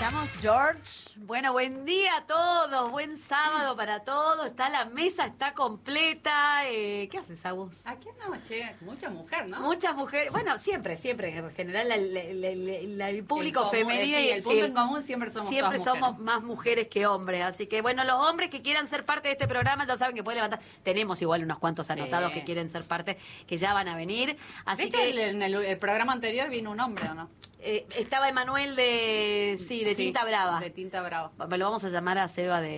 ¿Estamos, George? Bueno, buen día a todos, buen sábado para todos. Está la mesa, está completa. ¿Qué haces, Agus? Aquí andamos, che, mucha mujer, ¿no? Muchas mujeres, bueno, siempre, en general el público femenino y el punto en común siempre somos más mujeres que hombres, así que bueno, los hombres que quieran ser parte de este programa ya saben que pueden levantar, tenemos igual unos cuantos anotados que quieren ser parte, que ya van a venir, así de hecho, que en el programa anterior vino un hombre, ¿o no? Estaba Emanuel de Tinta Brava. De Tinta Brava. Lo vamos a llamar a Seba a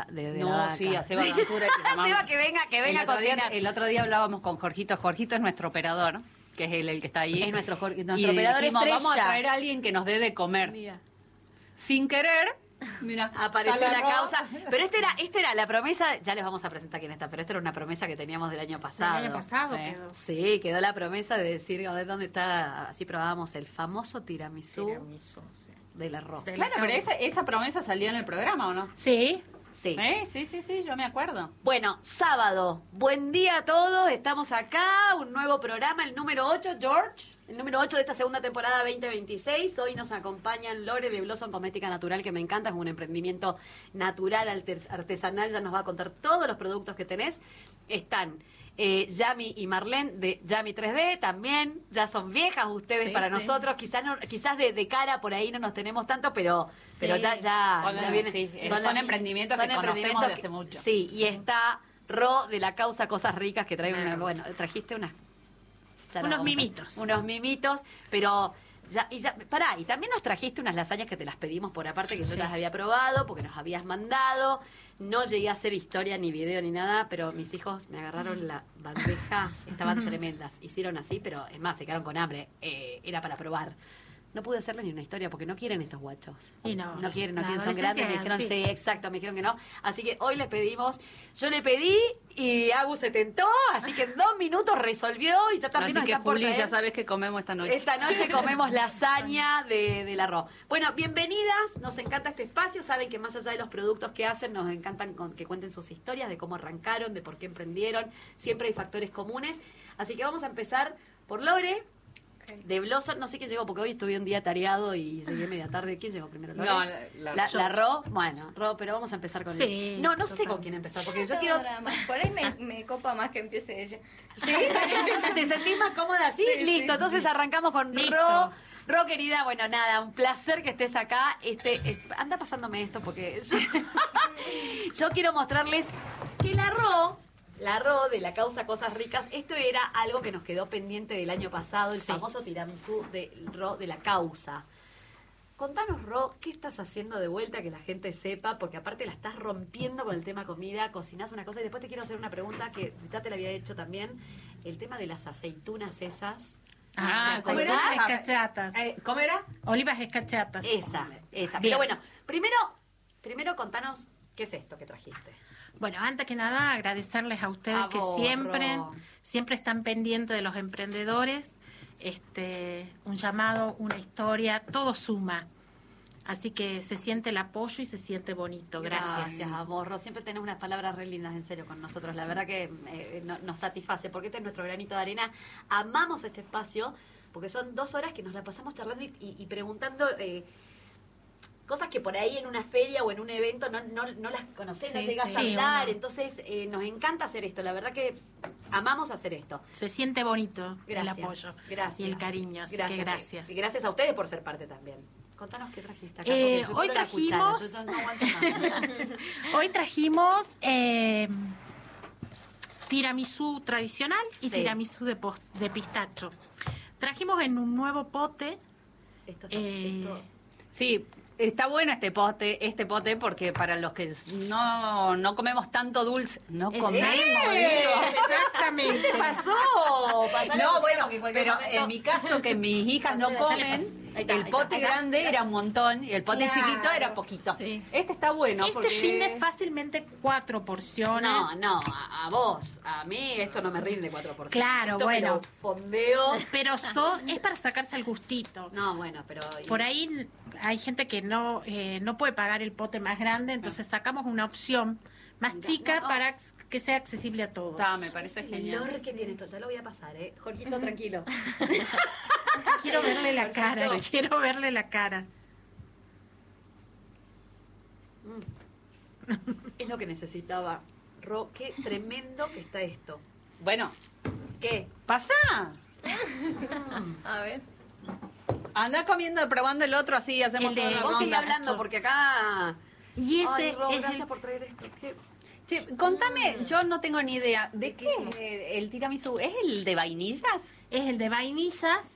Seba Ventura. A Seba que venga a cocinar. El otro día hablábamos con Jorgito. Jorgito es nuestro operador, que es el que está ahí. Es nuestro operador dijimos, estrella. Vamos a traer a alguien que nos dé de comer. Mira. Sin querer, mira, apareció la causa. Pero esta era la promesa, ya les vamos a presentar quién está, pero esta era una promesa que teníamos del año pasado. ¿El año pasado quedó? Sí, quedó la promesa de decir, a ver dónde está, así probábamos el famoso tiramisú sí. del arroz. Claro, pero esa promesa salió en el programa, ¿o no? Sí. Sí. Sí, yo me acuerdo. Bueno, sábado, buen día a todos, estamos acá, un nuevo programa, el número 8, George, el número 8 de esta segunda temporada 2026, hoy nos acompañan Lore de Blossom Cosmética Natural, que me encanta, es un emprendimiento natural, artesanal, ya nos va a contar todos los productos que tenés, están Yami y Marlene de Yami 3D, también, ya son viejas ustedes para nosotros, quizás de cara por ahí no nos tenemos tanto, pero ya vienen, son emprendimientos que conocemos de hace mucho. Sí, y está Ro de la causa Cosas Ricas, que trae trajiste unos mimitos, pero y también nos trajiste unas lasañas que te las pedimos por aparte, que yo las había probado, porque nos habías mandado. No llegué a hacer historia, ni video, ni nada, pero mis hijos me agarraron la bandeja, estaban tremendas. Hicieron así, pero es más, se quedaron con hambre. Era para probar. No pude hacerles ni una historia porque no quieren estos guachos. Y no quieren, son grandes. Me dijeron, sí, exacto, me dijeron que no. Así que hoy les pedimos, yo le pedí y Agus se tentó, así que en 2 minutos resolvió y ya también así que Juli, ya sabes que comemos esta noche. Esta noche comemos lasaña del arroz. Bueno, bienvenidas, nos encanta este espacio, saben que más allá de los productos que hacen, nos encantan que cuenten sus historias, de cómo arrancaron, de por qué emprendieron, siempre hay factores comunes. Así que vamos a empezar por Lore. De Blossom, no sé quién llegó, porque hoy estuve un día tareado y llegué media tarde. ¿Quién llegó primero? ¿Lore? No, la Ro. Bueno, Ro, pero vamos a empezar con ella. No sé con quién empezar, porque yo quiero... Por ahí me copa más que empiece ella. ¿Sí? ¿Te sentís más cómoda así? Sí, listo, sí. Entonces arrancamos con Ro. Ro, querida, bueno, nada, un placer que estés acá. Anda pasándome esto, porque yo quiero mostrarles que la Ro de la causa Cosas Ricas, esto era algo que nos quedó pendiente del año pasado, el famoso tiramisú de Ro de la causa. Contanos, Ro, ¿qué estás haciendo de vuelta que la gente sepa? Porque aparte la estás rompiendo con el tema comida, cocinás una cosa y después te quiero hacer una pregunta que ya te la había hecho también, el tema de las aceitunas esas. Olivas escachatas. ¿Cómo era? Olivas escachatas. Esa. Bien. Pero bueno, primero contanos qué es esto que trajiste. Bueno, antes que nada agradecerles a ustedes que siempre están pendientes de los emprendedores. Un llamado, una historia, todo suma. Así que se siente el apoyo y se siente bonito. Gracias a vos, Ro. Siempre tenés unas palabras re lindas, en serio, con nosotros. La verdad que nos satisface, porque este es nuestro granito de arena. Amamos este espacio, porque son 2 horas que nos la pasamos charlando y preguntando... cosas que por ahí en una feria o en un evento no las conocés, no llegas a hablar, entonces nos encanta hacer esto, la verdad que amamos hacer esto. Se siente bonito el apoyo y el cariño, así que gracias. Y gracias a ustedes por ser parte también. Contanos qué trajiste acá. Hoy trajimos... Hoy trajimos tiramisú tradicional y tiramisú de pistacho. Trajimos en un nuevo pote. Sí, está bueno este pote porque para los que no comemos tanto dulce, no comemos. Exactamente. ¿Qué te pasó? No, bueno, pero en mi caso que mis hijas no comen, el pote grande era un montón y el pote chiquito era poquito. Sí. Este está bueno. Este rinde fácilmente 4 porciones. No, a vos, a mí esto no me rinde 4 porciones. Claro, esto bueno. Fondeo. Pero es para sacarse el gustito. No, bueno, pero... Por ahí hay gente que no puede pagar el pote más grande, entonces sacamos una opción más chica para que sea accesible a todos. Me parece genial. El olor que tiene esto, ya lo voy a pasar, Jorgito, tranquilo. Quiero verle la cara. Es lo que necesitaba. Ro, qué tremendo que está esto. Bueno, ¿Qué? pasa. A ver. Anda comiendo, probando el otro, así hacemos El de toda la Vos sigue ronda. hablando porque acá... Y ese Ay, Ro, es gracias el, por traer esto. ¿Qué? Che, contame, yo no tengo ni idea. ¿De qué es el tiramisú? ¿Es el de vainillas? es el de vainillas,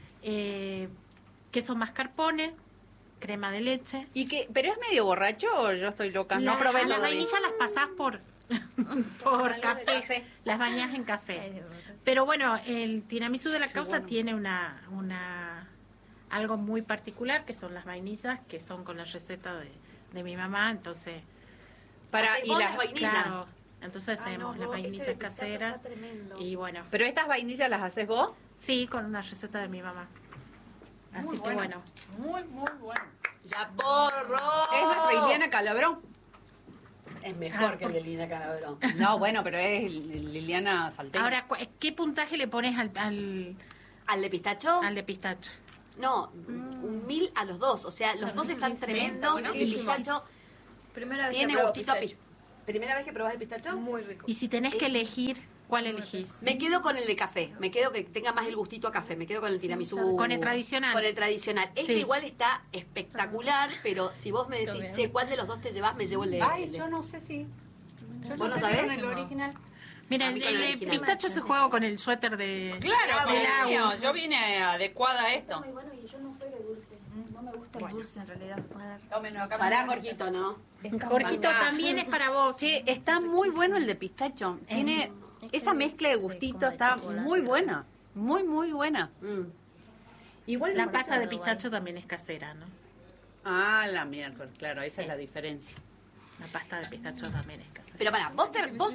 queso mascarpone, crema de leche. ¿Pero es medio borracho o yo estoy loca? No probé a la todo. vainilla las pasás por por café, las bañás en café. Pero bueno, el tiramisú de la causa tiene una algo muy particular, que son las vainillas, que son con la receta de mi mamá, entonces ¿Y las vainillas? claro, entonces Ay, hacemos no, las Ro, vainillas este de pistacho caseras está tremendo. y bueno, ¿Pero estas vainillas las haces vos? sí, con una receta de mi mamá. Así Muy que bueno. Muy, muy bueno. ¡Ya porro! Es nuestra Liliana Calabrón. Es mejor que el de Lina Calabrón. No, bueno, pero es Liliana Salteña. Ahora, ¿qué puntaje le pones al ¿Al de pistacho? de pistacho? No, 1000 a los dos. O sea, los dos están tremendos. bueno, El pistacho Primera vez tiene que pruebo gustito a pistacho. pistacho. ¿Primera vez que probás el pistacho? Muy rico. Y si tenés que elegir, ¿cuál elegís? Me quedo con el de café. Me quedo que tenga más el gustito a café. Me quedo con el tiramisú. Con el tradicional. Con el tradicional. Este Sí. igual está espectacular, pero si vos me decís, che, ¿cuál de los dos te llevas? Me llevo el de... Ay, el de- yo no sé si... Yo ¿Vos no sé si sabés? con el original. Mira, A el mí con el de original. pistacho se juega con el suéter de... Claro, del con el agua. mío. Yo vine adecuada a esto. Muy bueno y yo no soy de dulce. No me gusta el dulce en realidad. Tómenlo acá. Pará, Jorgito, ¿no? Jorgito, también es para vos. Che, está muy bueno el de pistacho. Tiene esa mezcla de gustito, está muy buena. Muy, muy buena. Igual La pasta de pistacho también es casera, ¿no? Ah, la miércoles, claro, esa es la diferencia. La pasta de pistacho también es casera. Pero pará, vos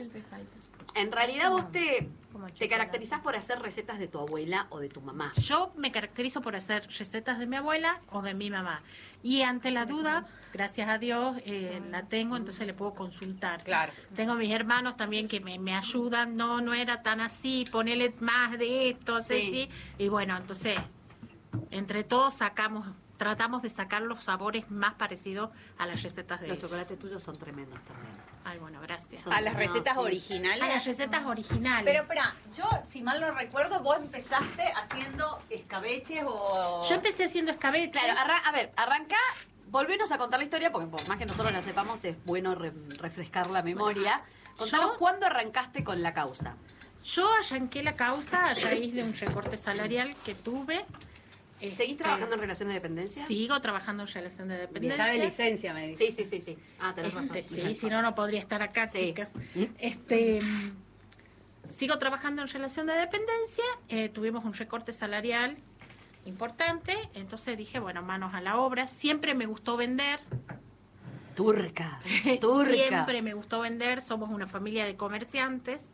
en realidad vos te caracterizás por hacer recetas de tu abuela o de tu mamá. Yo me caracterizo por hacer recetas de mi abuela o de mi mamá. Y ante la duda, gracias a Dios, la tengo, entonces le puedo consultar. Claro. Tengo mis hermanos también que me ayudan. No era tan así, ponele más de esto, así, Sí. Y bueno, entonces, entre todos tratamos de sacar los sabores más parecidos a las recetas de Los ellos. chocolates tuyos son tremendos también. Ay, bueno, gracias. Son- A las recetas sí. originales. A las recetas originales. Pero espera, yo, si mal no recuerdo, vos empezaste haciendo escabeches o... Yo empecé haciendo escabeches. Claro, a ver, arranca, volvenos a contar la historia, porque por más que nosotros la sepamos, es bueno refrescar la memoria. Contanos yo- cuándo arrancaste con la causa. Yo arranqué la causa a raíz de un recorte salarial que tuve. ¿Seguís trabajando en relación de dependencia? Sigo trabajando en relación de dependencia. Está de licencia, me dice. Sí. Ah, tenés razón. Sí, si no, no podría estar acá, Sí. chicas. Sigo trabajando en relación de dependencia. Tuvimos un recorte salarial importante. Entonces dije, bueno, manos a la obra. Siempre me gustó vender. Turca. Siempre me gustó vender. Somos una familia de comerciantes.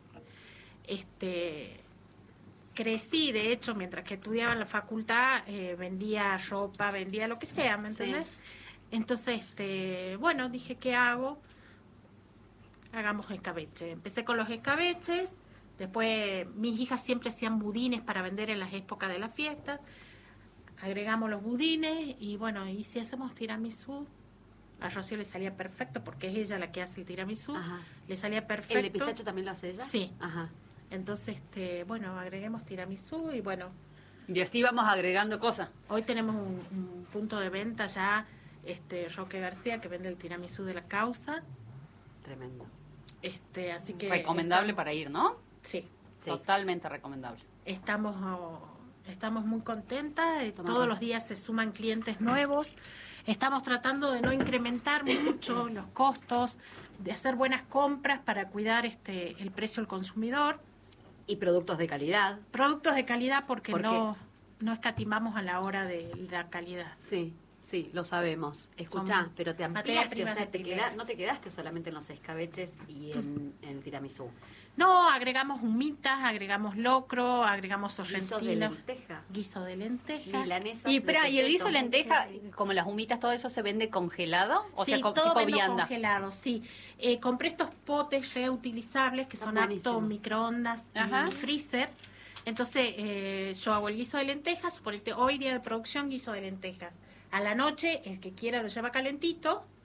Crecí, de hecho, mientras que estudiaba en la facultad, vendía ropa, vendía lo que sea, ¿me entendés? Entonces, bueno, dije, ¿qué hago? Hagamos escabeche. Empecé con los escabeches, después mis hijas siempre hacían budines para vender en las épocas de las fiestas. Agregamos los budines y bueno, y si hacemos tiramisú, a Rocío le salía perfecto porque es ella la que hace el tiramisú. Ajá. Le salía perfecto. ¿El de pistacho también lo hace ella? Sí. Ajá. Entonces, bueno, agreguemos tiramisú y bueno, Y así vamos agregando cosas. hoy tenemos un punto de venta ya, Roque García, que vende el tiramisú de la causa. Tremendo. Así que Recomendable para ir, ¿no? Sí, Sí. Totalmente recomendable. estamos muy contentas. Toma Todos nota. los días se suman clientes nuevos. Estamos tratando de no incrementar mucho los costos, de hacer buenas compras para cuidar el precio al consumidor. Y productos de calidad. Productos de calidad porque ¿Por qué? no escatimamos a la hora de la calidad. Sí, lo sabemos. Escuchá, Son pero te materias ampliaste, o primas sea, de primera. no te quedaste solamente en los escabeches y en el tiramisú. No, agregamos humitas, agregamos locro, agregamos Guiso de sorrentino. lenteja. Guiso de lenteja. Milanesa. Y el guiso lenteja, como las humitas, todo eso se vende congelado, o Sí, sea, todo tipo vendo vianda. congelado, sí. Compré estos potes reutilizables que Están son aptos buenísimos. microondas Ajá. y freezer. Entonces, yo hago el guiso de lentejas, suponete, hoy día de producción, guiso de lentejas. A la noche, el que quiera lo lleva calentito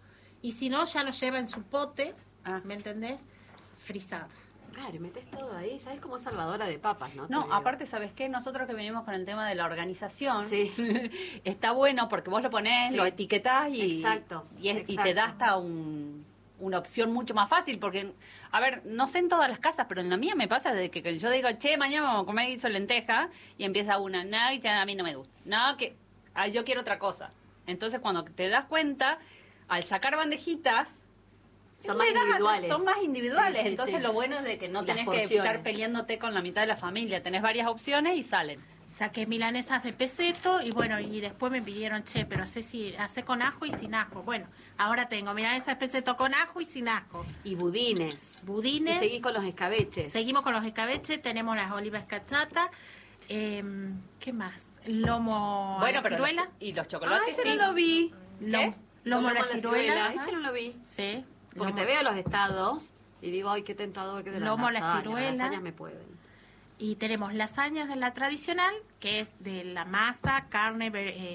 y si no, ya lo lleva en su pote, ¿me entendés? Frisado. Claro, y metes todo ahí, ¿sabes cómo es salvadora de papas, no? No, aparte, ¿sabes qué? Nosotros que venimos con el tema de la organización, Sí. está bueno porque vos lo ponés, Sí. lo etiquetás y, Exacto, y te exacto. da hasta una opción mucho más fácil, porque, a ver, no sé en todas las casas, pero en la mía me pasa de que yo digo, che, mañana vamos a comer guiso de lenteja, y empieza una, no, ya a mí no me gusta, no, que yo quiero otra cosa. Entonces, cuando te das cuenta, al sacar bandejitas, Son más individuales. Son más individuales, Sí, sí, entonces sí. lo bueno es de que no Las tenés que porciones. estar peleándote con la mitad de la familia, tenés varias opciones y salen. Saqué milanesas de peseto y bueno, y después me pidieron, che, pero hace con ajo y sin ajo. Bueno, ahora tengo milanesas de peseto con ajo y sin ajo. Y budines. Budines. Y seguís con los escabeches. Seguimos con los escabeches, tenemos las olivas cachata. ¿Qué más? Lomo a la ciruela. ¿Y los Ah, chocolates? ese sí. no lo vi. Lomo a la ciruela. Ese no lo vi. Sí. Porque lomo- te veo los estados y digo, ay, qué tentador, que de las Lomo a la lasañas. ciruela. Las lasañas me pueden. Y tenemos lasañas de la tradicional, que es de la masa, carne,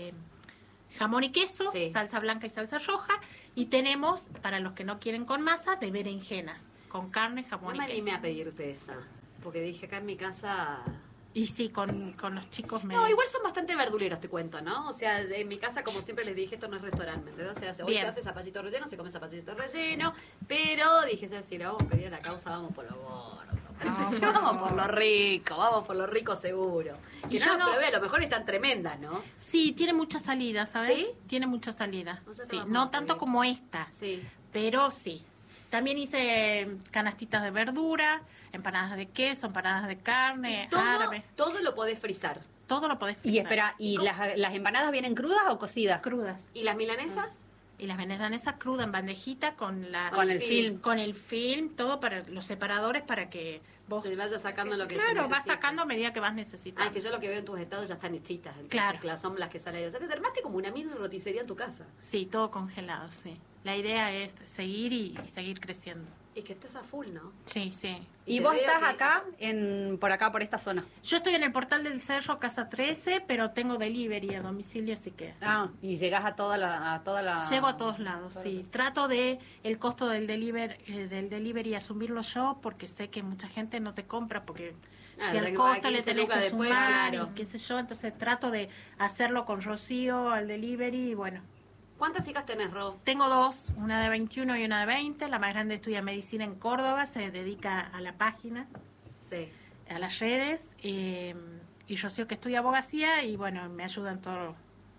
jamón y queso, Sí. salsa blanca y salsa roja. Y tenemos, para los que no quieren con masa, de berenjenas, con carne, No jamón me y animé queso. a pedirte esa. Porque dije acá en mi casa... Y sí, con los chicos me... No, igual son bastante verduleros, te cuento, ¿no? O sea, en mi casa, como siempre les dije, esto no es restaurante, ¿me entiendes? O sea, hoy Bien. se hace zapallito relleno, se come zapallito relleno, pero dije, si le vamos a pedir a la causa, vamos por lo gordo. Vamos por lo rico seguro. Y Que yo no las no- probé, a lo mejor están tremendas, ¿no? Sí, tiene mucha salida, ¿sabes? ¿Sí? Tiene mucha salida. No, ya te Sí, vamos no a tanto pedir. como esta, Sí. pero sí. También hice canastitas de verdura, empanadas de queso, empanadas de carne, árabe. Todo lo podés frizar. Todo lo podés Y frizar. espera, ¿y las empanadas vienen crudas o cocidas? Crudas. ¿Y las milanesas? Y las milanesas crudas en bandejita con la Con el film. con el film, todo para los separadores para que vos Se vaya sacando lo que se claro, vas necesite. sacando a medida que vas Ah, necesitando. es que yo lo que veo en tus estados ya están hechitas. Entonces, Claro. son las que salen ahí. O sea, que te armaste como una mini roticería en tu casa. Sí, todo congelado, sí. La idea es seguir y seguir creciendo. Es que estás a full, ¿no? Sí, sí. ¿Y te vos veo estás que- acá, por acá, por esta zona? Yo estoy en el Portal del Cerro, Casa 13, pero tengo delivery a domicilio, así que Y llegás a toda la... llego a todos lados, sí. Trato de el costo del delivery asumirlo yo, porque sé que mucha gente no te compra, porque Ah, si la al que costo paga le 15 tenés lucas que después, sumar claro. y qué sé yo, entonces trato de hacerlo con Rocío al delivery y bueno. ¿Cuántas hijas tenés, Ro? Tengo dos, una de 21 y una de 20. La más grande estudia medicina en Córdoba, se dedica a la página, Sí. a las redes. Y Rocío que estudia abogacía y bueno, me ayuda en todo.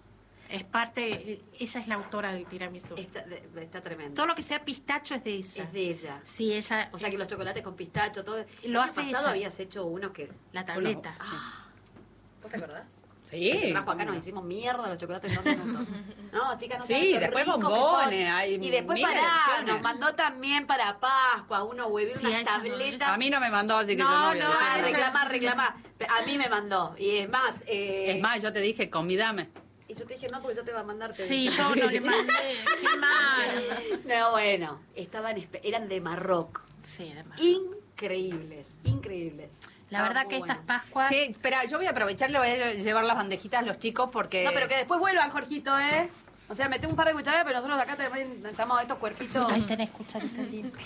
Es parte, ella es la autora del tiramisú. Está tremendo. Todo lo que sea pistacho es de ella. Es de ella. Sí, ella. O sea, que los chocolates con pistacho, todo. Lo El año hace pasado ella. habías hecho unos que... La tableta. sí. ¿Vos te acordás? Sí. Trajo acá, nos hicimos mierda los chocolates en 2 minutos. No, chicas, no Sí, saben lo después ricos que bombones, son. hay Y después mil elecciones. nos mandó también para Pascua unos huevitos, Sí, unas ella no, tabletas. A mí no me mandó, así que No, yo no voy a no, decir Ah, nada. reclamá. A mí me mandó. Y es más... Es más, yo te dije, convídame. Y yo te dije, no, porque yo te va a mandar. te Sí, dije. yo no le mandé. Qué mal. No, bueno, eran de Marruecos. Sí, además. Increíbles, increíbles. La Estaban verdad muy que estas buenos. Pascuas. Sí, espera, yo voy a aprovechar, le voy a llevar las bandejitas a los chicos porque... No, pero que después vuelvan, Jorgito, ¿eh? O sea, mete un par de cucharadas, pero nosotros acá estamos estos cuerpitos. Ahí tenés cucharitas limpias.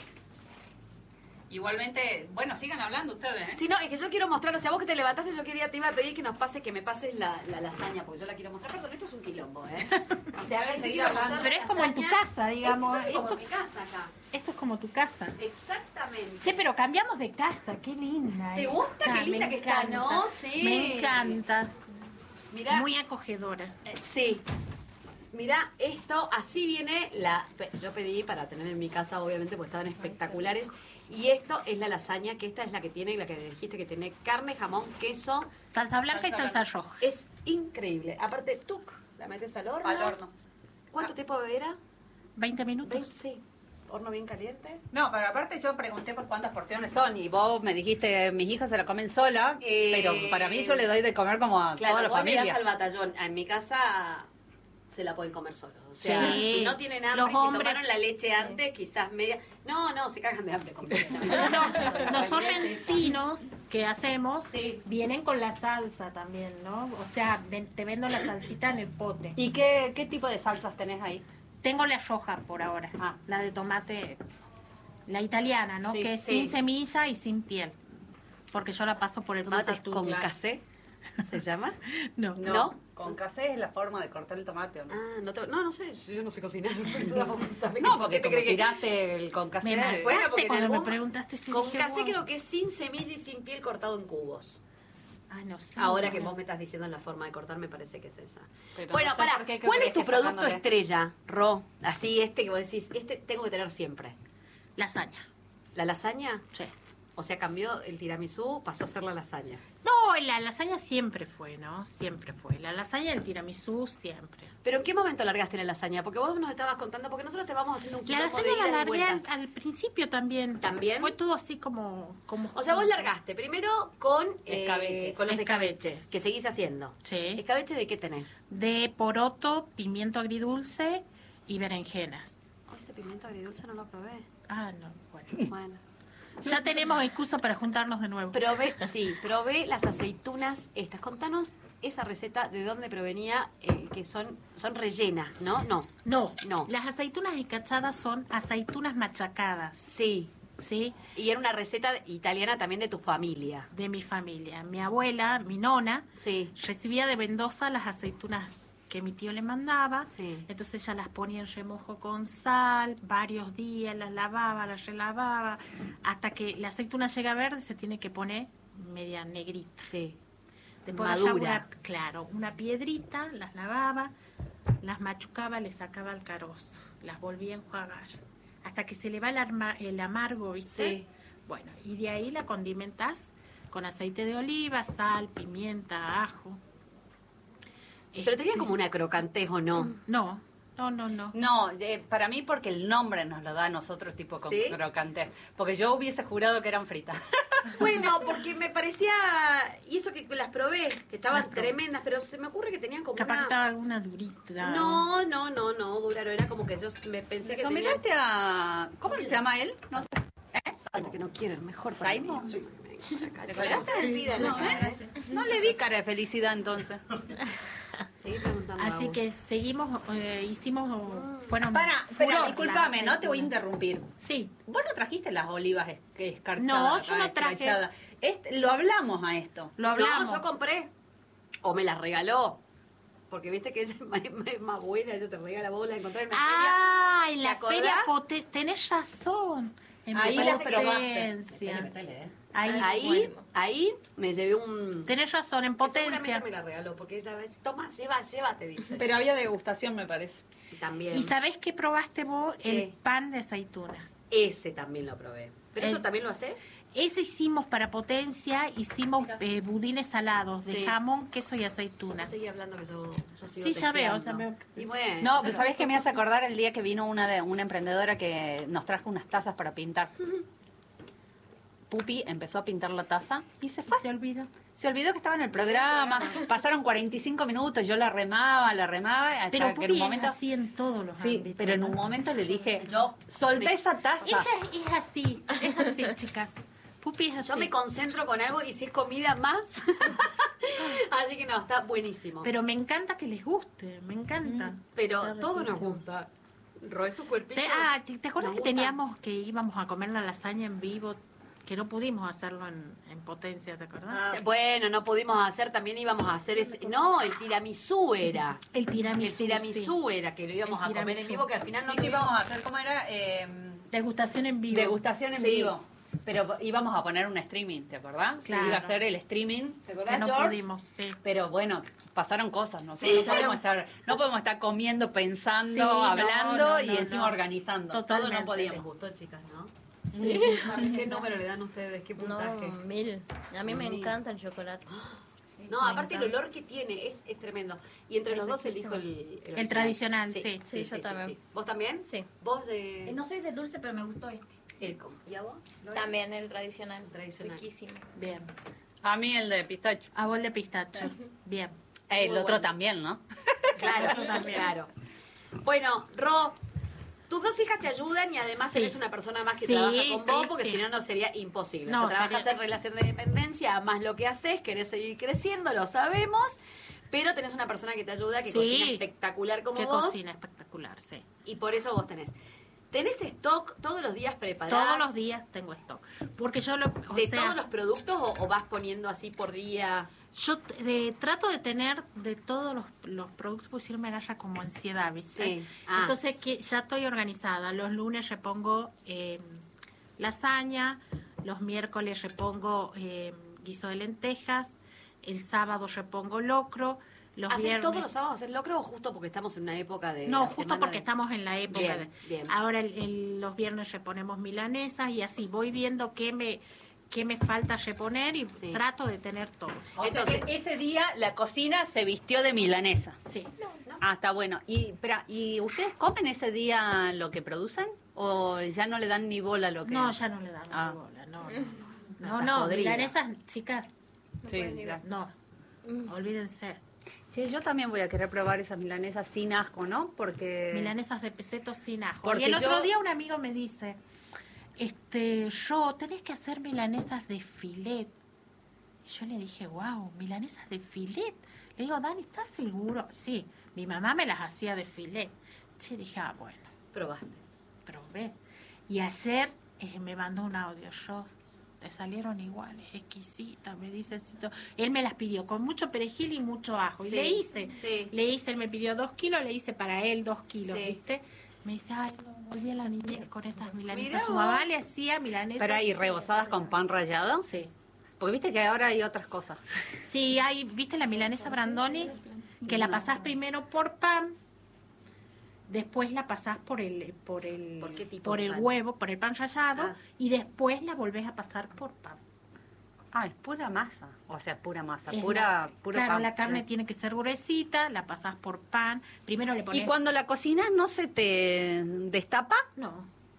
Igualmente, bueno, sigan hablando ustedes, ¿eh? Sí, no, es que yo quiero mostrar, o sea, vos que te levantaste, te iba a pedir que me pases la lasaña, porque yo la quiero mostrar. Perdón, esto es un quilombo, ¿eh? O sea, voy a seguir hablando. Pero es como en tu casa, digamos. Es como Esto, mi casa acá. esto es como tu casa. Exactamente. Che, pero cambiamos de casa, qué linda. ¿Te esta, gusta? Qué linda me que está, encanta. ¿no? Sí. Me encanta. Mirá. Muy acogedora. Sí. Mirá, esto, así viene yo pedí para tener en mi casa, obviamente, porque estaban espectaculares. Y esto es la lasaña, que esta es la que dijiste que tiene carne, jamón, queso. Salsa blanca y Salsa salsa roja. Es increíble. Aparte, tuc, la metes al horno. Al horno. ¿Cuánto tiempo era? 20 minutos. Sí. Horno bien caliente. No, pero aparte yo pregunté pues cuántas porciones son y vos me dijiste, mis hijas se la comen sola, pero para mí yo le doy de comer como a Claro, toda la vos le das familia. al batallón. En mi casa se la pueden comer solos. O sea, Sí. si no tienen hambre, Los si hombres- tomaron la leche antes, quizás media... No, se cagan de hambre. Los sorrentinos que hacemos Sí. vienen con la salsa también, ¿no? O sea, te vendo la salsita en el pote. ¿Y qué tipo de salsas tenés ahí? Tengo la roja por ahora, la de tomate, la italiana, ¿no? Sí, que es sí. sin semilla y sin piel. Porque yo la paso por el Tomate pasatú. con casé, ¿se llama? No. ¿No? Con casé es la forma de cortar el tomate, ¿o no? Ah, no sé, yo no sé cocinar. No, porque como tiraste el con casé. Me mataste Bueno, porque en cuando me algún- preguntaste si Con dije, casé wow. creo que es sin semilla y sin piel cortado en cubos. Ah, no sé. Ahora no, que no. vos me estás diciendo la forma de cortar, me parece que es esa. Pero Bueno, no sé pará, por qué, ¿qué ¿cuál es crees tu que producto sacándole? estrella, Ro? Así, que vos decís, tengo que tener siempre. Lasaña. ¿La lasaña? Sí. O sea, cambió el tiramisú, pasó a ser la lasaña. No, la lasaña siempre fue, ¿no? Siempre fue. La lasaña y el tiramisú siempre. ¿Pero en qué momento largaste la lasaña? Porque vos nos estabas contando, porque nosotros te vamos haciendo un La quilombo de lasaña la idas y largué vueltas. al principio también. ¿También? Fue todo así como O sea, vos largaste primero con, Escabeches. con los Escabeches. escabeches, que seguís haciendo. Sí. ¿Escabeche de qué tenés? De poroto, pimiento agridulce y berenjenas. Oh, ese pimiento agridulce no lo probé. Ah, no, bueno. Bueno. Ya tenemos excusa para juntarnos de nuevo. Probé las aceitunas estas. Contanos esa receta, de dónde provenía, que son rellenas, ¿no? No. No, las aceitunas escachadas son aceitunas machacadas, Sí. ¿sí? Y era una receta italiana también de tu familia. De mi familia. Mi abuela, mi nona, Sí. recibía de Mendoza las aceitunas que mi tío le mandaba. Sí. Entonces ella las ponía en remojo con sal, varios días, las lavaba, las relavaba, hasta que la aceituna llega verde se tiene que poner media negrita. Sí. Después Madura. una piedrita, las lavaba, las machucaba, le sacaba el carozo, las volvía a enjuagar, hasta que se le va el amargo, ¿viste? Sí. Bueno, y de ahí la condimentás con aceite de oliva, sal, pimienta, ajo. Pero tenía Este, como una crocantez, ¿o no? No. No, para mí porque el nombre nos lo da a nosotros tipo con ¿Sí? crocante. Porque yo hubiese jurado que eran fritas. Bueno, porque me parecía, y eso que las probé, que estaban tremendas, pero se me ocurre que tenían como Capaz que una... estaba alguna durita. No, duraron, era como que yo me pensé que tenía... ¿Convidaste a... ¿Cómo se llama él? No sé. Algo que no quieren, mejor para ¿Simon? mí. ¿Te colgaste? No le vi cara de felicidad entonces. Seguí preguntando. Así Agus. que seguimos, fueron Espera, furor discúlpame, las no te voy a aceitunas. interrumpir. Sí, ¿Vos no trajiste las olivas escarchadas? No, yo acá, no traje. escrachadas? Lo hablamos a esto. lo hablamos. No, yo compré. O me las regaló. Porque viste que ella es más buena, yo te regalo, vos la encontré en la Ah, en ¿Te la acordás? feria tenés razón. En Ahí las Potencia. probaste. Ahí, Ahí me llevé un... tenés razón, en que Potencia. seguramente me la regaló, porque ella vez, toma, lleva, te dice. Pero había degustación, me parece. También. ¿Y sabés qué probaste vos? El ¿Qué? pan de aceitunas. Ese también lo probé. ¿Pero El- eso también lo haces? Ese hicimos para Potencia, hicimos budines salados de Sí. jamón, queso y aceitunas. Seguí hablando que yo sigo Sí, ya veo, testeando. ya veo. Y bueno. No, pero ¿sabés qué me hace acordar el día que vino una emprendedora que nos trajo unas tazas para pintar? Pupi empezó a pintar la taza y se fue. Se olvidó. Se olvidó que estaba en el programa. Pasaron 45 minutos, yo la remaba, hasta Pero que Pupi en un momento... es así en todos los Sí, ámbitos. pero en ¿no? un momento le dije, Yo solté esa taza. Ella es así, chicas. Pupi es así. Yo me concentro con algo y si es comida más. Así que no, está buenísimo. Pero me encanta que les guste, me encanta. Pero Está todo nos riquísimo. gusta. Ro, es tu cuerpito. ¿Te acuerdas Nos que gusta. íbamos a comer la lasaña en vivo? Que no pudimos hacerlo en Potencia, ¿te acordás? Bueno, no pudimos hacer, también íbamos a hacer ese... No, el tiramisú era. El tiramisú. El tiramisú era, que lo íbamos El a comer en tiramisú. vivo, que al final no Sí, que íbamos tuvimos... a hacer, ¿cómo era? sí. Degustación en vivo. Degustación en Sí. vivo. Pero íbamos a poner un streaming, ¿te acordás? Claro. Iba a hacer el streaming, ¿te acordás, Que no George? pudimos, sí. Pero bueno, pasaron cosas, ¿no? Sí, No podemos estar comiendo, pensando, Sí, no, hablando no, y no, encima no. organizando. Totalmente. Les Todo no podíamos. gustó, chicas, ¿no? Sí. ¿Qué número le dan ustedes? ¿Qué puntaje? No, 1000. A mí me 1000. encanta el chocolate. No, aparte el olor que tiene es tremendo. Y entre Es los dos riquísimo. elijo el El tradicional, sí. Sí, yo también. ¿Vos también? Sí. ¿Vos No soy de dulce, pero me gustó este. ¿Y a vos? Lore? También el tradicional. Tradicional. Riquísimo. Bien. A mí el de pistacho. A bol de pistacho. Bien. El Muy otro bueno. también, ¿no? Claro, También. claro. Bueno, Ro, tus dos hijas te ayudan y además Sí. tenés una persona más que Sí, trabaja con vos, sí, porque sí. si no, no sería imposible. No, O sea, trabajas sería- en relación de dependencia, más lo que haces, querés seguir creciendo, lo sabemos. Pero tenés una persona que te ayuda, que Sí. cocina espectacular como Qué vos. cocina espectacular, sí. Y por eso vos tenés. ¿Tenés stock todos los días preparados? Todos los días tengo stock. Porque yo ¿De todos los productos o vas poniendo así por día? Yo trato de tener de todos los productos, porque si no me agarra como ansiedad, ¿viste? Sí. Ah. Entonces que ya estoy organizada. Los lunes repongo lasaña, los miércoles repongo guiso de lentejas, el sábado repongo locro, los ¿Haces viernes... todos los sábados hacer locro o justo porque estamos en una época de... No, la justo semana porque de- estamos en la época Bien, de... bien. Ahora los viernes reponemos milanesas y así voy viendo qué me falta reponer y Sí. trato de tener todo. O sea Entonces- que ese día la cocina se vistió de milanesa. Sí. Ah, está bueno. ¿Y ustedes comen ese día lo que producen? ¿O ya no le dan ni bola a lo que...? No, ya no le damos Ah. bola, no. Estás No, podrida. milanesas, chicas, Sí, pueden ni ver. no. Olvídense. Che, yo también voy a querer probar esas milanesas sin asco, ¿no? Porque... Milanesas de peseto sin ajo. Porque Y el otro yo- día un amigo me dice, tenés que hacer milanesas de filet. Y yo le dije, wow, milanesas de filet. Le digo, Dani, ¿estás seguro? Sí, mi mamá me las hacía de filet. Che, dije, bueno, Probaste. probé. Y ayer me mandó un audio, te salieron iguales, exquisitas, me dice. Él me las pidió con mucho perejil y mucho ajo. Y Sí, le hice. sí. Le hice, él me pidió 2 kilos, le hice para él 2 kilos, Sí. ¿viste? Me dice, ay, no, volví a la niñez con estas milanesas. Mirá Su vos. mamá le hacía milanesas. Para ir rebozadas con pan rallado. Sí. Porque viste que ahora hay otras cosas. Sí, hay, ¿viste la milanesa Brandoni? Que la pasás primero por pan, después la pasás por el ¿Por qué tipo por de el pan? huevo, por el pan rallado, Ah. y después la volvés a pasar por pan. Ah, es pura masa. O sea, pura masa, Es puro claro, pan. la carne tiene que ser gruesita, la pasás por pan, primero le pones... ¿Y cuando la cocinas no se te destapa? No,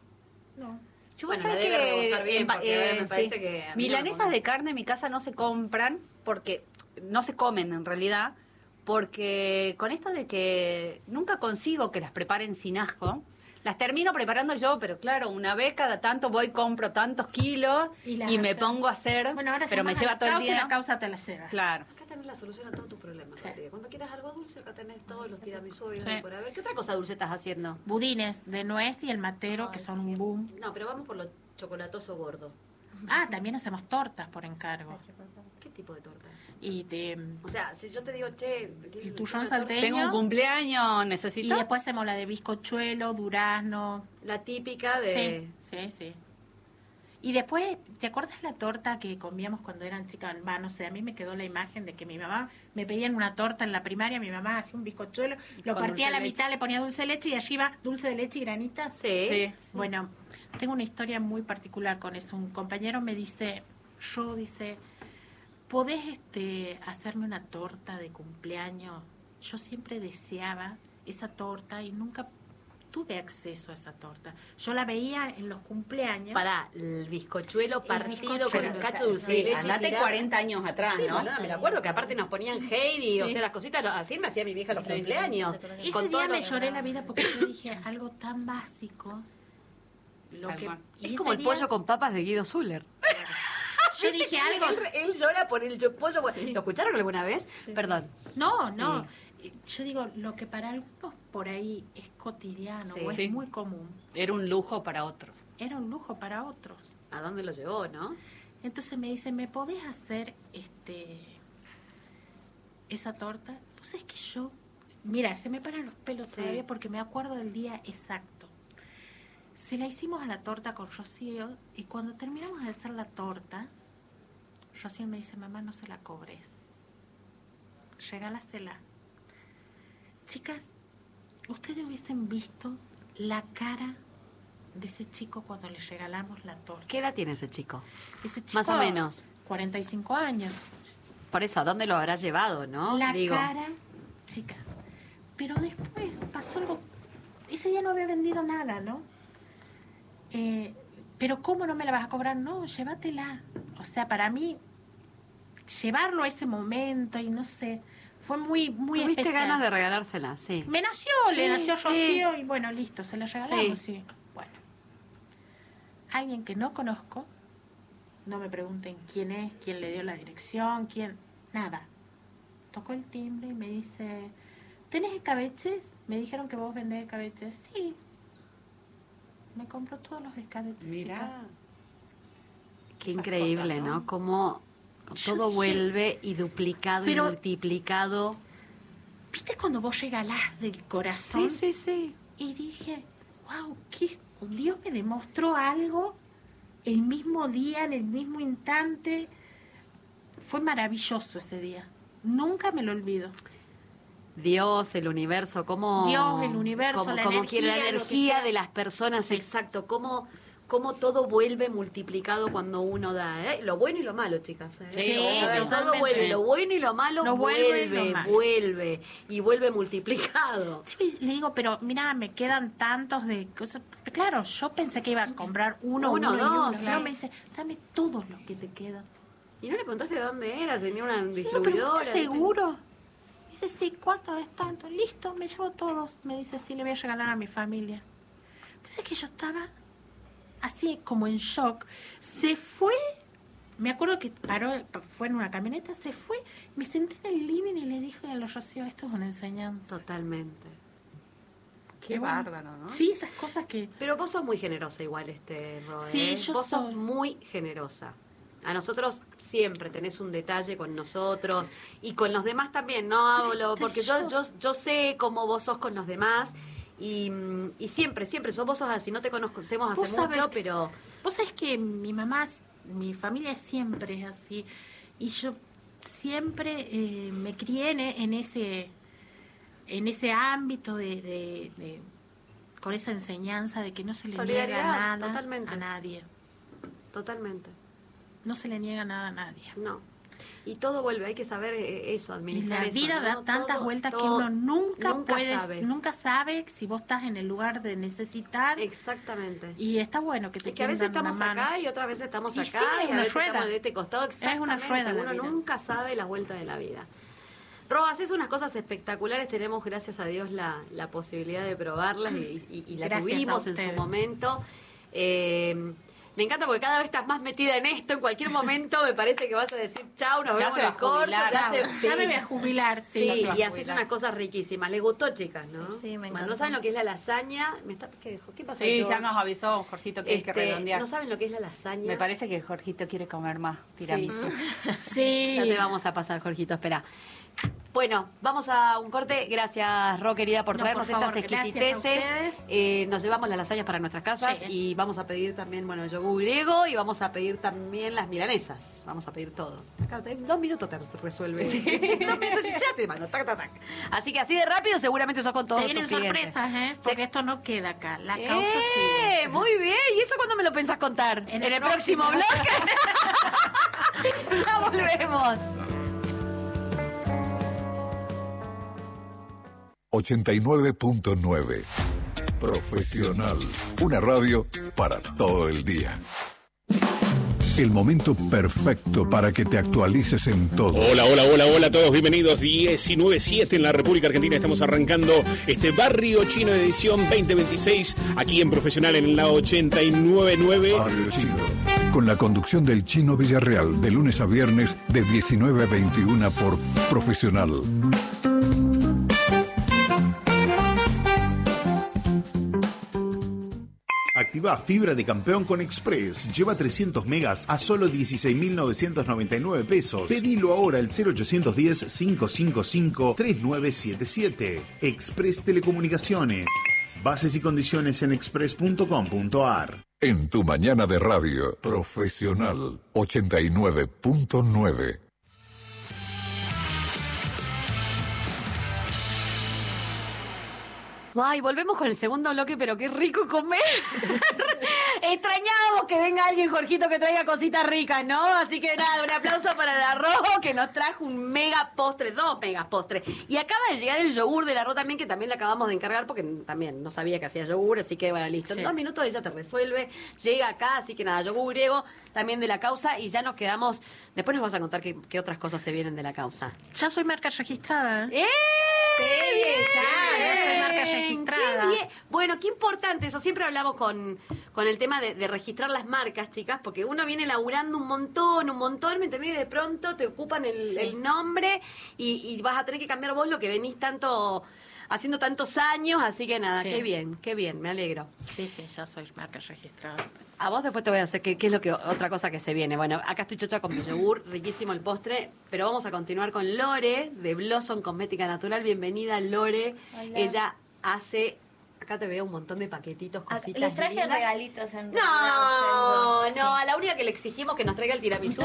no. Yo Bueno, vos sabés la debe que rebosar bien, porque ahora me parece que a mí no me milanesas convence. de carne en mi casa no se compran porque no se comen en realidad, porque con esto de que nunca consigo que las preparen sin asco, las termino preparando yo, pero claro, una vez cada tanto voy, compro tantos kilos Y y, las me haces. pongo a hacer, Bueno, ahora pero me llamás a lleva la todo el causa y día. la causa te la lleva. Claro. Acá tenés la solución a todos tus problemas, Sí. Rodríguez. Cuando quieras algo dulce, acá tenés todos los tiramisú y Sí. por haber. ¿Qué otra cosa dulce estás haciendo? Budines de nuez y el matero, que son un boom. No, pero vamos por lo chocolatoso gordo. Ah, también hacemos tortas por encargo. ¿Qué tipo de torta? Y de O sea, si yo te digo, che... el turrón una torta- salteño. Tengo un cumpleaños, Y necesito. después hacemos la de bizcochuelo, durazno. La típica de... Sí. Y después, ¿te acuerdas la torta que comíamos cuando eran chicas? Va, no sé, a mí me quedó la imagen de que mi mamá me pedían una torta en la primaria, mi mamá hacía un bizcochuelo, lo Con partía a la dulce de mitad, le ponía dulce de leche y arriba dulce de leche y granitas. Sí. Sí. Bueno, tengo una historia muy particular con eso. Un compañero me dice, dice, ¿podés hacerme una torta de cumpleaños? Yo siempre deseaba esa torta y nunca tuve acceso a esa torta. Yo la veía en los cumpleaños. Para el bizcochuelo partido con bizcochuelo, un cacho de dulce de Sí, leche. andate tirado. 40 años atrás, Sí, ¿no? boluda, me lo acuerdo que aparte nos ponían Heidi, o Sí. sea, las cositas, así me hacía mi vieja los cumpleaños. Ese Con todo día me lo- lloré la vida porque yo dije algo tan básico. Lo Tal que, cual. y Es ese como el día pollo con papas de Guido Zuller. Yo dije algo. Él llora por el pollo. ¿Lo escucharon alguna vez? Perdón. No. Yo digo, lo que para algunos por ahí es cotidiano Sí. o es Sí. muy común, Era un lujo para otros. era un lujo para otros. ¿A dónde lo llevó, no? Entonces me dice, ¿me podés hacer esa torta? Pues es que yo, mira, se me paran los pelos Sí. todavía porque me acuerdo del día exacto. Se la hicimos a la torta con Rocío y cuando terminamos de hacer la torta, Rocío me dice, mamá, no se la cobres. Regálasela. Chicas, ustedes hubiesen visto la cara de ese chico cuando le regalamos la torta. ¿Qué edad tiene ese chico? Ese chico, Más o menos. 45 años. Por eso, ¿a dónde lo habrá llevado, no? La Digo, cara, chicas. Pero después pasó algo. Ese día no había vendido nada, ¿no? Pero ¿cómo no me la vas a cobrar? No, llévatela. O sea, para mí, llevarlo a ese momento y no sé, fue muy tuviste especial. ganas de regalársela, sí. Me nació, le Sí, nació a sí. Rocío y bueno, listo, se la regalamos. Sí. Bueno, alguien que no conozco, no me pregunten quién es, quién le dio la dirección, quién, nada. tocó el timbre y me dice, ¿tenés escabeches? Me dijeron que vos vendés escabeches. Sí. Me compró todos los escabeches. Mira. Chica. Qué Esas increíble, cosas, ¿no? ¿no? Cómo Yo todo dije, vuelve y duplicado pero- y multiplicado. ¿Viste cuando vos regalás del corazón? Sí, sí, sí. Y dije, wow, Dios me demostró algo el mismo día, en el mismo instante. Fue maravilloso ese día. Nunca me lo olvido. Dios, el universo, cómo... Dios, el universo, cómo, la cómo energía, quiere la lo que energía sea. de las personas, exacto. Cómo todo vuelve multiplicado cuando uno da. Lo bueno y lo malo, chicas. Sí, A ver, todo totalmente. vuelve. Lo bueno y lo malo Lo bueno y lo vuelve, malo. vuelve. Y vuelve multiplicado. Sí, le digo, pero mira, me quedan tantos de cosas. Claro, yo pensé que iba a comprar uno y Dos, uno. sí. No, me dice, dame todos los que te quedan. ¿Y no le preguntaste de dónde era? ¿Tenía una Digo, pero distribuidora? ¿estás seguro? Dice, sí, ¿cuánto es tanto? Listo, me llevo todos. Me dice, sí, le voy a regalar a mi familia. Pues es que yo estaba así como en shock. Se fue, me acuerdo que paró, fue en una camioneta, se fue, me senté en el living y le dije a los Rocío, esto es una enseñanza. Totalmente. Qué Y bueno, bárbaro, ¿no? Sí, esas cosas que... Pero vos sos muy generosa igual, Ro, Sí, yo vos sos soy. muy generosa. A nosotros siempre tenés un detalle con nosotros y con los demás también, no hablo, porque yo sé cómo vos sos con los demás y siempre vos sos así, no te conocemos hace Vos sabés mucho, que- pero Vos sabés que mi familia siempre es así. Y yo siempre me crié en ese ámbito con esa enseñanza de que no se le niega Solidaridad, nada totalmente. a nadie. totalmente, No se le niega nada a nadie. no. Y todo vuelve, hay que saber eso, Y administrar la eso, vida ¿no? da tantas Todo- vueltas que todo- uno sabe. nunca sabe si vos estás en el lugar de necesitar. Exactamente. Y está bueno que te Es que a veces tiendan una estamos mano. acá y otras veces estamos Y acá sí, y es a una veces rueda. estamos de este costado. Es una Exactamente. rueda la Uno vida. nunca sabe la vuelta de la vida. Ro, haces unas cosas espectaculares, tenemos gracias a Dios la posibilidad de probarlas y la Gracias a tuvimos en su ustedes. momento. Me encanta porque cada vez estás más metida en esto, en cualquier momento me parece que vas a decir chau, nos Ya vemos se en va el a corso, jubilar. Ya me voy a jubilar, sí. Sí, ya se va a y haces jubilar. unas cosas riquísimas. Les gustó, chicas, ¿no? Sí, me Bueno, encantó. no saben lo que es la lasaña. ¿Qué pasa? Sí, George? ya nos avisó Jorgito que hay que redondear. No saben lo que es la lasaña. Me parece que Jorgito quiere comer más tiramisú. Sí. Ya te vamos a pasar, Jorgito, espera. Bueno, vamos a un corte. Gracias, Ro, querida, por No, traernos por favor, estas gracias a exquisiteces. ustedes. Nos llevamos las lasañas para nuestras casas Sí. y vamos a pedir también, bueno, yogur griego y vamos a pedir también las milanesas. Vamos a pedir todo. Acá, en 2 minutos te resuelve. 2 minutos y ya te mando. Tac, tac, tac. Así que así de rápido seguramente sos con todos Se tus vienen clientes. sorpresas, ¿eh? Sí. Porque esto no queda acá. La causa sigue. Muy bien. ¿Y eso cuándo me lo pensás contar? En ¿En el el próximo próximo. bloque? Ya volvemos. 89.9. Profesional. Una radio para todo el día. El momento perfecto para que te actualices en todo. Hola, hola, hola, hola a todos, bienvenidos. 19:07 en la República Argentina. Estamos arrancando este Barrio Chino de edición 2026 aquí en Profesional en la 89.9. Barrio Chino. Con la conducción del Chino Villarreal de lunes a viernes de 19 a 21 por Profesional. Activa fibra de campeón con Express. Lleva 300 megas a solo 16.999 pesos. Pedilo ahora al 0810-555-3977. Express Telecomunicaciones. Bases y condiciones en express.com.ar. En tu mañana de radio. Profesional 89.9. Ay, volvemos con el segundo bloque, pero qué rico comer. Extrañábamos que venga alguien, Jorgito, que traiga cositas ricas, ¿no? Así que nada, un aplauso para el arroz que nos trajo un mega postre, 2 megas postres. Y acaba de llegar el yogur del arroz también, que también le acabamos de encargar porque también no sabía que hacía yogur, así que bueno, listo. Sí. En 2 minutos ella te resuelve, llega acá, así que nada, yogur griego también de la causa y ya nos quedamos. Después nos vas a contar qué otras cosas se vienen de la causa. Ya soy marca registrada. ¡Eh! Sí, ya soy marca Bien, registrada. qué bien. Bueno, qué importante eso. Siempre hablamos con con el tema de registrar las marcas, chicas, porque uno viene laburando un montón, ¿me entendés? Y de pronto te ocupan el nombre y vas a tener que cambiar vos lo que venís haciendo tantos años, así que nada, Sí. qué bien, me alegro. Sí, ya soy marca registrada. A vos después te voy a hacer qué es lo que otra cosa que se viene. Bueno, acá estoy chocha con mi yogur, riquísimo el postre, pero vamos a continuar con Lore de Blossom Cosmética Natural. Bienvenida, Lore. Hola. Ella hace, acá te veo un montón de paquetitos, cositas. Les traje lindas. regalitos en No, a la única que le exigimos que nos traiga el tiramisú.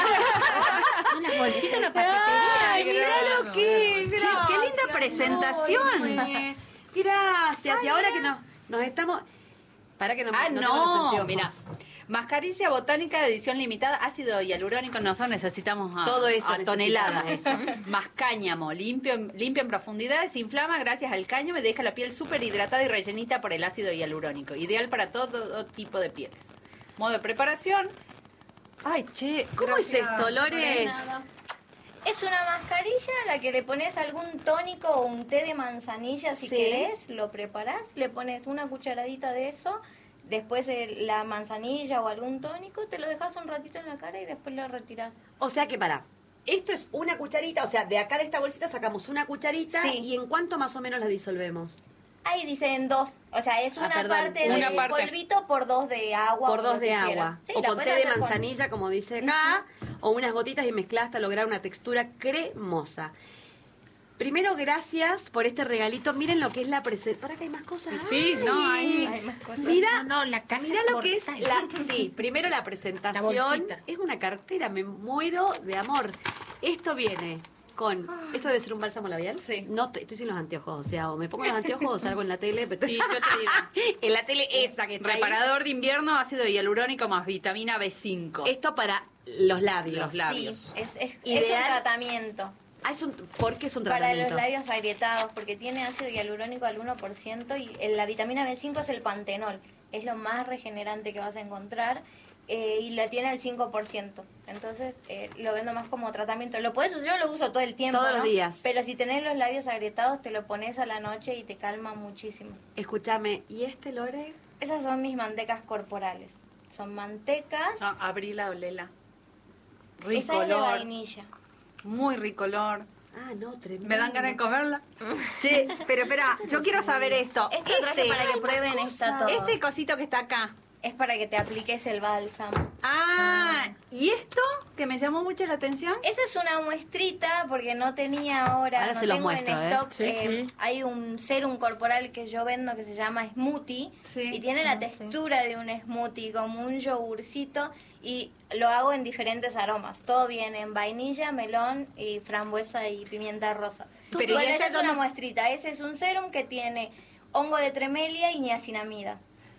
Unas bolsitas en la paquetería. Ay, mirá lo que es. Che, qué linda presentación. Lore. Gracias. Y ahora que nos estamos... Para que no tengo los anteojos. Mira, mascarilla botánica de edición limitada, ácido hialurónico, nosotros necesitamos Todo eso a toneladas. Más cáñamo, limpia en profundidad, desinflama gracias al cáñamo y deja la piel súper hidratada y rellenita por el ácido hialurónico. Ideal para todo tipo de pieles. Modo de preparación. Ay, che. ¿Cómo es esto, Lore? Es una mascarilla a la que le pones algún tónico o un té de manzanilla si Sí. querés, lo preparás, le pones una cucharadita de eso, después la manzanilla o algún tónico, te lo dejas un ratito en la cara y después lo retirás. O sea que esto es una cucharita, o sea, de acá de esta bolsita sacamos una cucharita Sí. y ¿en cuánto más o menos la disolvemos? Ahí dicen 2, o sea, es una perdón, parte una de parte. polvito por 2 de agua. Por o 2 lo de que agua. quieran. Sí, O la con podés té de hacer con- manzanilla, como dice acá, o unas gotitas y mezcladas hasta lograr una textura cremosa. Primero, gracias por este regalito. Miren lo que es la presentación. ¿Para que hay más cosas? Sí, no, Ay. Hay más cosas. Mira, No, la caja mira lo que es mortal. sí, primero la presentación. La bolsita. Es una cartera, me muero de amor. Esto viene con, esto debe ser un bálsamo labial. Sí. No, estoy sin los anteojos, o sea, o me pongo los anteojos o salgo en la tele. Pero Sí, yo te digo. en la tele esa que está ahí. Reparador de invierno, ácido hialurónico más vitamina B5. Esto para los labios. Los labios. Sí, es un Ideal. tratamiento. ¿Por qué es un Para tratamiento? los labios agrietados, porque tiene ácido hialurónico al 1% y la vitamina B5 es el pantenol. Es lo más regenerante que vas a encontrar y la tiene al 5%. Entonces lo vendo más como tratamiento. Lo puedes usar, yo lo uso todo el tiempo, Todos los ¿no? días. Pero si tenés los labios agrietados, te lo pones a la noche y te calma muchísimo. Escúchame, ¿y este, Lore? Esas son mis mantecas corporales. Son mantecas. No, abrí la olela. Esa Rico es de olor. vainilla. Muy rico olor. Ah, no, tremendo. Me dan ganas de comerla. Che, pero espera, yo quiero saber esto. Esto traje para que prueben esta todo. Ese cosito que está acá. Es para que te apliques el bálsamo. Ah, ¿y esto que me llamó mucho la atención? Esa es una muestrita porque no tenía ahora Ahora no se los tengo muestro, en ¿eh? stock. Sí, sí. Hay un serum corporal que yo vendo que se llama smoothie Sí. y tiene la textura de un smoothie, como un yogurcito, y lo hago en diferentes aromas. Todo viene en vainilla, melón y frambuesa y pimienta rosa. Pero Bueno, ¿y esa este es una dónde- muestrita. Ese es un serum que tiene hongo de tremelia y niacinamida.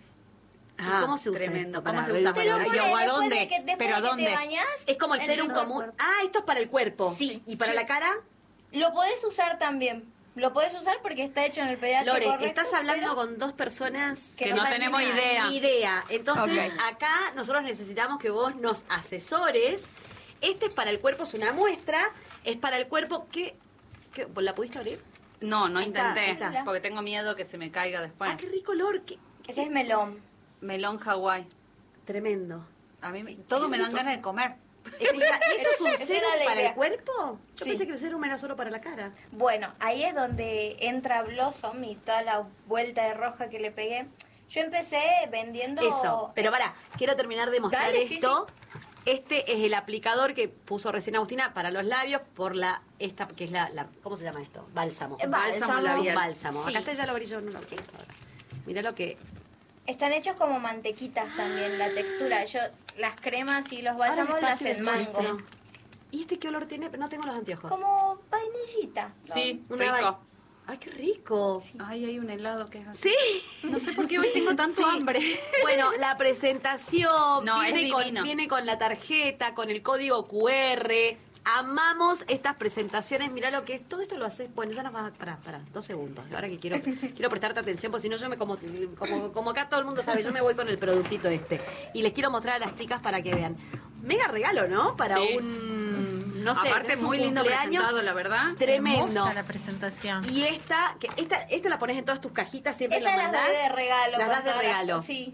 ¿Y cómo se usa tremendo. esto? ¿Cómo Pará, se usa? ve, Te lo bueno, pones ¿y agua después dónde? de que, después ¿Pero de que dónde? te bañás. Es como el en serum todo común. cuerpo. Ah, esto es para el cuerpo. Sí. ¿Y para Sí. la cara? Lo podés usar también. Lo podés usar porque está hecho en el pH Lore, correcto, estás hablando pero con dos personas que no saben tenemos nada. idea. ni idea. Entonces, Ok. acá nosotros necesitamos que vos nos asesores. Este es para el cuerpo, es una muestra. Es para el cuerpo que... ¿La pudiste abrir? No, no Ahí está, intenté, ahí está. porque tengo miedo que se me caiga después. Ah, qué rico olor. Ese es melón. Melón Hawái. Tremendo. A mí todo me dan ganas de comer. ¿Y esto es un Esa serum era la para idea. el cuerpo? Yo Sí. pensé que el serum era solo para la cara. Bueno, ahí es donde entra Blossom y toda la vuelta de roja que le pegué. Yo empecé vendiendo... Eso. Pero quiero terminar de mostrar Dale, sí, esto. Este es el aplicador que puso recién Agustina para los labios por esta que es la ¿cómo se llama esto? Bálsamo. Bálsamo labial. Bálsamo. Sí. Acá está, ya lo abrí yo, no lo abrí. Mirá lo que... Están hechos como mantequitas también, la textura. Yo las cremas y los bálsamos Ahora las despacio enmango. después. ¿Y este qué olor tiene? No tengo los anteojos. Como vainillita. ¿no? Sí, Una rico. Ay, qué rico. Ay, hay un helado que es así. Sí. No sé por qué hoy tengo tanto Sí. hambre. Bueno, la presentación No, es viene, divino. viene con la tarjeta, con el código QR. Amamos estas presentaciones. Mirá lo que es. Todo esto lo haces. Bueno, ya nos vas a... Pará, 2 segundos. Ahora que quiero prestarte atención, porque si no yo me como acá todo el mundo sabe, yo me voy con el productito este. Y les quiero mostrar a las chicas para que vean. Mega regalo, ¿no? Para Sí. no sé, Aparte, es un muy lindo cumpleaños. presentado, la verdad. Tremendo. Hermosa la presentación. Y esto la pones en todas tus cajitas, siempre Esas lo las mandás. doy de regalo. Las das de con todas regalo. Sí.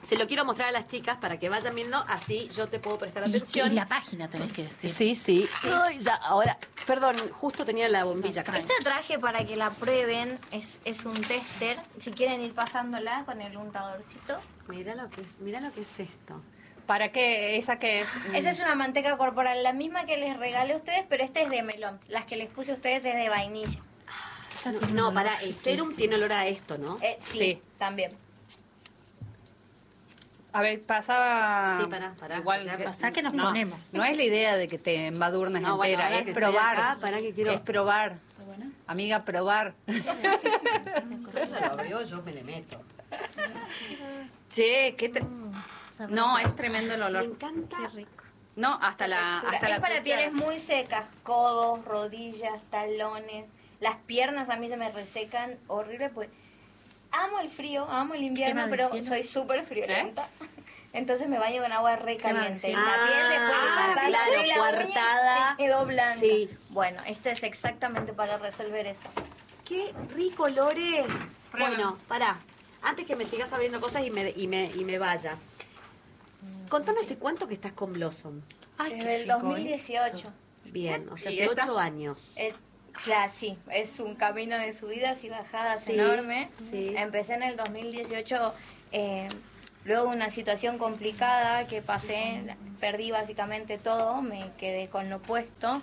Se lo quiero mostrar a las chicas para que vayan viendo, así yo te puedo prestar atención. Y la página tenés que decir. Sí. Ay, ya, ahora, perdón, justo tenía la bombilla acá. Este traje para que la prueben es un tester. Si quieren ir pasándola con el untadorcito. Mira lo que es esto. ¿Para qué? ¿Esa qué es? Esa es una manteca corporal, la misma que les regalé a ustedes, pero este es de melón. Las que les puse a ustedes es de vainilla. No, para, el serum tiene olor a esto, ¿no? Sí, también. A ver, pasaba... Sí, pará. Igual, Pasá que nos no, ponemos. no es la idea de que te embadurnes No, bueno, entera, ahora es que estoy probar. acá, pará que quiero- Es probar. Amiga, probar. Lo abrió, yo me le meto. Che, ¿qué te... No, es tremendo el Me olor. encanta. No, hasta la Textura. hasta Es la para cuchara. pieles muy secas, codos, rodillas, talones. Las piernas a mí se me resecan horrible, pues amo el frío, amo el invierno, Crema de pero cielo. soy súper friolenta. Entonces me baño con agua re caliente. Y Crema la de piel después de pasar claro, la uña coartada. te quedó blanca. Sí. Bueno, este es exactamente para resolver eso. Qué rico, Lore. Bueno, pará. Antes que me sigas abriendo cosas y me vaya. Contame hace cuánto que estás con Blossom. Desde el 2018. Bien, o sea, ¿Y hace esta? 8 años. Claro, sí, es un camino de subidas y bajadas Sí, enorme. sí. Empecé en el 2018, luego de una situación complicada que pasé, perdí básicamente todo, me quedé con lo puesto.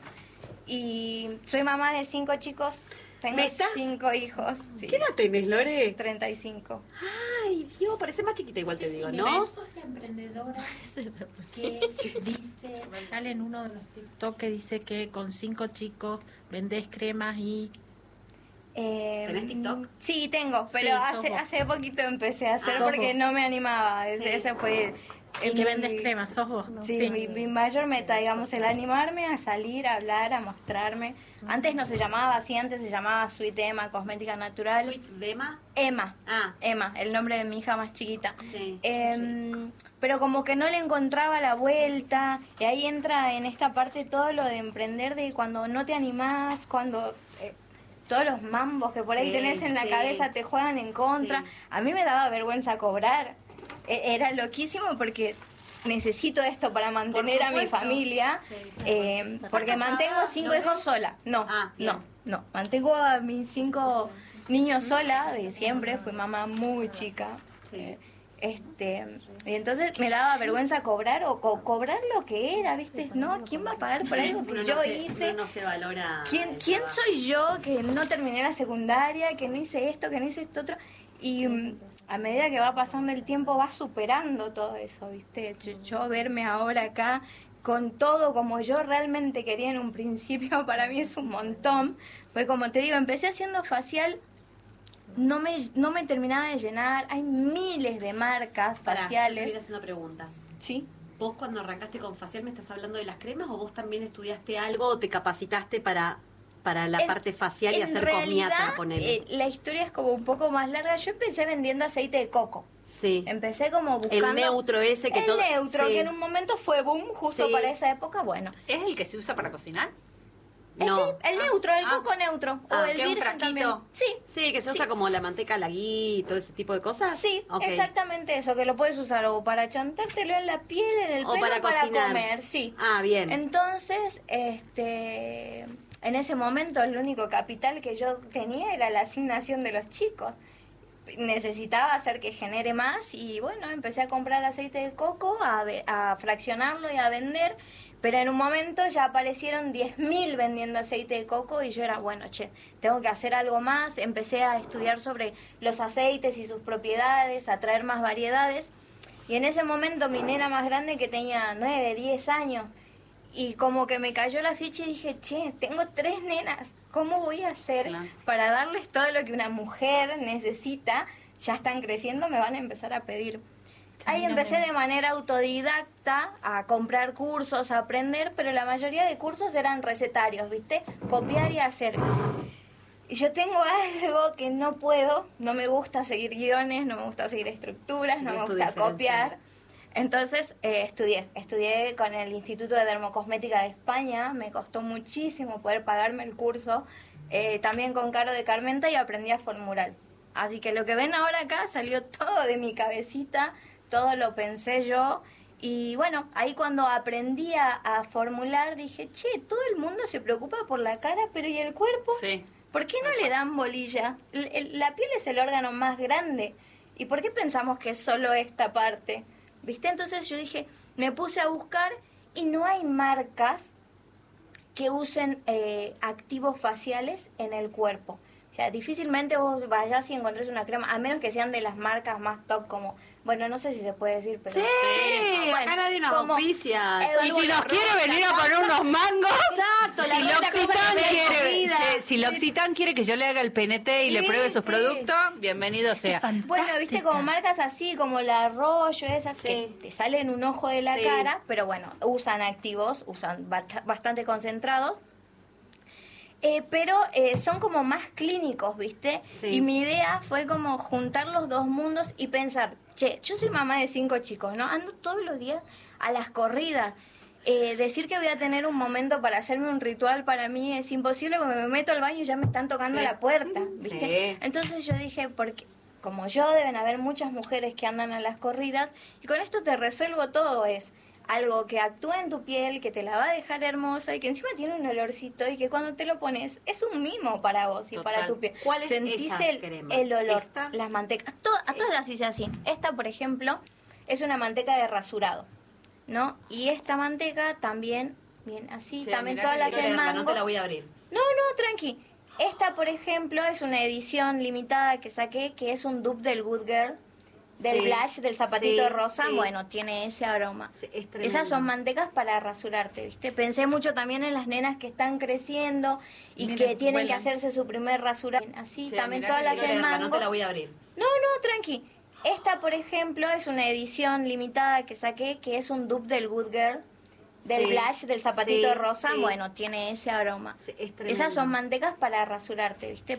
Y soy mamá de 5 chicos, tengo ¿Me estás? 5 hijos. Sí. ¿Qué edad tenés, Lore? 35. Ay, Dios, parece más chiquita igual te digo, ¿no? Sos la emprendedora que dice, sale en uno de los TikTok que dice que con 5 chicos vendés cremas y... ¿Tenés TikTok? Sí, tengo, pero Sí, sos hace poquito empecé a hacer sos porque vos. no me animaba. Ese fue... Y que mi- vendes cremas, sos vos. Sí, mi mayor meta, digamos, el animarme a salir, a hablar, a mostrarme. Antes no se llamaba así, antes se llamaba Sweet Emma, cosmética natural. Sweet Dema. Emma. Ah. Emma, el nombre de mi hija más chiquita. Sí. Pero como que no le encontraba la vuelta, y ahí entra en esta parte todo lo de emprender, de cuando no te animás, cuando todos los mambos que por ahí Sí, tenés en la sí. cabeza te juegan en contra. Sí. A mí me daba vergüenza cobrar. Era loquísimo porque necesito esto para mantener a mi supuesto. familia, porque mantengo 5 hijos sola. No, bien. no. Mantengo a mis 5 niños sola de siempre. Fui mamá muy chica. Sí. Y entonces me daba vergüenza cobrar o cobrar lo que era, ¿viste? No, ¿quién va a pagar por algo que Uno yo no se, hice? uno no se valora. ¿Quién el trabajo. soy yo que no terminé la secundaria, que no hice esto, que no hice esto otro? Y a medida que va pasando el tiempo va superando todo eso, ¿viste? Yo verme ahora acá con todo como yo realmente quería en un principio, para mí es un montón. Pues como te digo, empecé haciendo facial, no me terminaba de llenar, hay miles de marcas Pará, yo te voy faciales. a ir haciendo preguntas. Sí. ¿Vos cuando arrancaste con facial me estás hablando de las cremas o vos también estudiaste algo o te capacitaste para la parte facial y En hacer realidad, comiata, ponele? la historia es como un poco más larga. Yo empecé vendiendo aceite de coco. Sí. Empecé como buscando... El neutro ese que el todo... neutro, sí. que en un momento fue boom, justo Sí. para esa época, bueno. ¿Es el que se usa para cocinar? No. Sí, el neutro, el coco neutro. Ah, o el que es un virgen también. frasquito. Sí, Sí, que se Sí. usa como la manteca lagui y todo ese tipo de cosas. sí, Ok. exactamente eso, que lo puedes usar o para chantártelo en la piel, en el O pelo, para o para cocinar. comer, sí. Ah, bien. Entonces, en ese momento el único capital que yo tenía era la asignación de los chicos. Necesitaba hacer que genere más y bueno, empecé a comprar aceite de coco, a fraccionarlo y a vender, pero en un momento ya aparecieron 10.000 vendiendo aceite de coco y yo era, bueno, tengo que hacer algo más. Empecé a estudiar sobre los aceites y sus propiedades, a traer más variedades. Y en ese momento mi nena más grande, que tenía 9, 10 años, y como que me cayó la ficha y dije, tengo 3 nenas, ¿cómo voy a hacer Claro. para darles todo lo que una mujer necesita? Ya están creciendo, me van a empezar a pedir. Ahí empecé de manera autodidacta a comprar cursos, a aprender, pero la mayoría de cursos eran recetarios, ¿viste? Copiar y hacer. Y yo tengo algo que no puedo, no me gusta seguir guiones, no me gusta seguir estructuras, no ¿Cuál me es tu gusta diferencial? copiar. Entonces estudié con el Instituto de Dermocosmética de España, me costó muchísimo poder pagarme el curso, también con Caro de Carmenta, y aprendí a formular. Así que lo que ven ahora acá salió todo de mi cabecita, todo lo pensé yo. Y bueno, ahí cuando aprendí a formular, dije, che, todo el mundo se preocupa por la cara, pero ¿y el cuerpo? Sí. ¿Por qué no le dan bolilla? La piel es el órgano más grande. ¿Y por qué pensamos que es solo esta parte? ¿Viste? Entonces yo dije, me puse a buscar y no hay marcas que usen activos faciales en el cuerpo. O sea, difícilmente vos vayas y encontres una crema, a menos que sean de las marcas más top como... Bueno, no sé si se puede decir, pero... Sí, bueno, acá nadie nos como auspicia. Y si nos quiere venir a poner unos mangos, Exacto, la si ropa L'Occitane cosa quiere, comida. si L'Occitane quiere que yo le haga el PNT y le Sí, pruebe sus sí. productos, bienvenido sea. Bueno, viste, como marcas así, como la Arroyo, esas que te salen un ojo de la Sí. cara, pero bueno, usan activos, usan bastante concentrados. Pero son como más clínicos, ¿viste? Sí. Y mi idea fue como juntar los dos mundos y pensar, che, yo soy mamá de 5 chicos, ¿no? Ando todos los días a las corridas. Decir que voy a tener un momento para hacerme un ritual para mí es imposible porque me meto al baño y ya me están tocando Sí. la puerta, ¿viste? Sí. Entonces yo dije, porque como yo deben haber muchas mujeres que andan a las corridas y con esto te resuelvo todo, es algo que actúa en tu piel, que te la va a dejar hermosa y que encima tiene un olorcito y que cuando te lo pones es un mimo para vos y Total. para tu piel. ¿Cuál es Sentís esa crema? el olor, ¿Esta? las mantecas, a todas las hice así. Esta, por ejemplo, es una manteca de rasurado, ¿no? Y esta manteca también, bien así, también todas las de mango. No te la voy a abrir. No, tranqui. Esta, por ejemplo, es una edición limitada que saqué, que es un dupe del Good Girl, del Sí, blush, del zapatito sí, rosa. sí. Bueno, tiene ese aroma. Sí, es tremendo. Esas son mantecas para rasurarte, ¿viste? Pensé mucho también en las nenas que están creciendo y Miren, que tienen que vuelan. hacerse su primer rasurado. Así, Che, también mirá todas que las quiero de leerla, mango. No te la voy a abrir. No, tranqui. Esta, por ejemplo, es una edición limitada que saqué, que es un dupe del Good Girl, del Sí, blush, del zapatito sí, rosa. sí. Bueno, tiene ese aroma. Sí, es tremendo. Esas son mantecas para rasurarte, ¿viste?